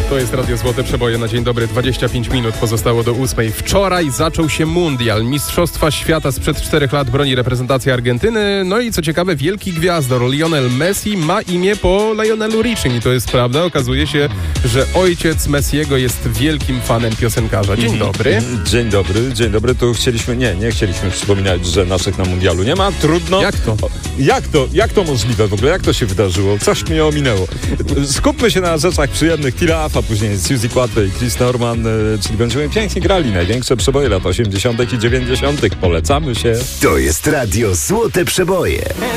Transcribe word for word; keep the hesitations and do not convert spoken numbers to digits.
To jest Radio Złote Przeboje na dzień dobry. dwadzieścia pięć minut pozostało do ósmej. Wczoraj zaczął się mundial. Mistrzostwa świata sprzed czterech lat broni reprezentacja Argentyny. No i co ciekawe, wielki gwiazdor Lionel Messi ma imię po Lionelu Richim. I to jest prawda. Okazuje się, że ojciec Messiego jest wielkim fanem piosenkarza. Dzień dobry. Dzień dobry, dzień dobry. Tu chcieliśmy, nie, nie chcieliśmy przypominać, że naszych na mundialu nie ma. Trudno. Jak to? Jak to? Jak to możliwe w ogóle? Jak to się wydarzyło? Coś mnie ominęło. Skupmy się na rzeczach przyjemnych. Kira, a później Suzy Quattro i Chris Norman, czyli będziemy pięknie grali największe przeboje lat osiemdziesiątych i dziewięćdziesiątych. Polecamy się. To jest Radio Złote Przeboje.